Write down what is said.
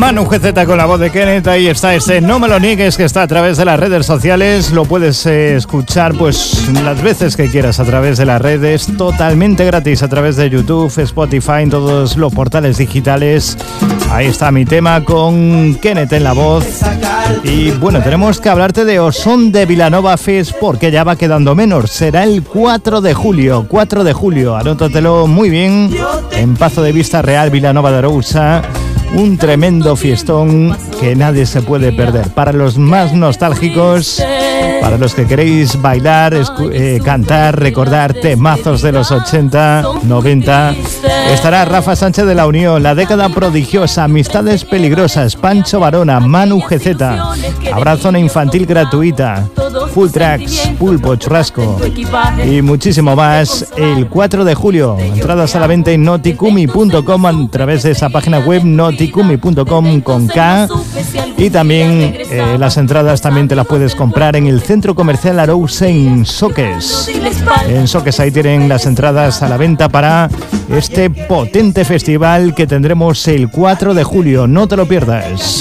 Manu GZ con la voz de Kenneth. Ahí está este No Me Lo Niegues, que está a través de las redes sociales. Lo puedes escuchar pues las veces que quieras a través de las redes, totalmente gratis a través de YouTube, Spotify, en todos los portales digitales. Ahí está mi tema con Kenneth en la voz. Y bueno, tenemos que hablarte de Osón de Vilanova Fest porque ya va quedando menos. Será el 4 de julio. 4 de julio, anótatelo muy bien. En Pazo de Vista Real, Vilanova de Arousa. Un tremendo fiestón que nadie se puede perder. Para los más nostálgicos, para los que queréis bailar, cantar, recordar temazos de los 80, 90, estará Rafa Sánchez de la Unión, La Década Prodigiosa, Amistades Peligrosas, Pancho Varona, Manu GZ. Habrá zona infantil gratuita, full tracks, pulpo, churrasco y muchísimo más el 4 de julio. Entradas a la venta en noticumi.com a través de esa página web noticumi.com con K. Y también las entradas también te las puedes comprar en el Centro Comercial Arousa en Soques. En Soques ahí tienen las entradas a la venta para este potente festival que tendremos el 4 de julio. No te lo pierdas.